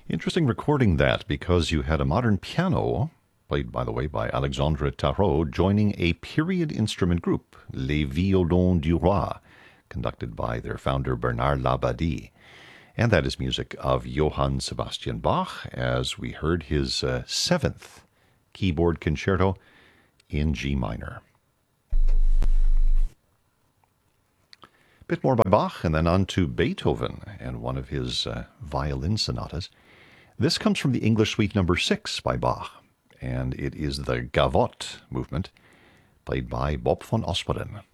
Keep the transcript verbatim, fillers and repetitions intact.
Interesting recording that because you had a modern piano, played by the way by Alexandre Tarot, joining a period instrument group, Les Violons du Roi, conducted by their founder Bernard Labadie. And that is music of Johann Sebastian Bach, as we heard his uh, seventh keyboard concerto in G minor. Bit more by Bach, and then on to Beethoven and one of his uh, violin sonatas. This comes from the English Suite number six by Bach, and it is the Gavotte movement, played by Bob von Osperen.